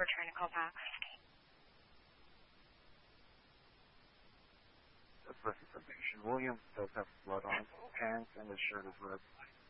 for trying to call back. That's first information. William does have blood on his pants and his shirt is red.